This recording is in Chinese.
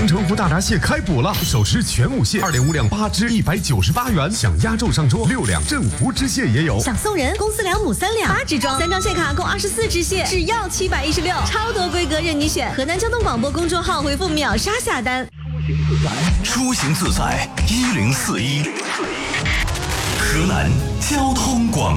阳澄湖大闸蟹开补了，手持全五蟹2.5两8只198元，想压轴上桌6两镇湖知蟹也有， 想送人公司2亩3两8只装，3张蟹卡共24只蟹，只要716，超多规格任你选。河南交通广播公众号回复秒杀下单。 出行自在1041，河南交通广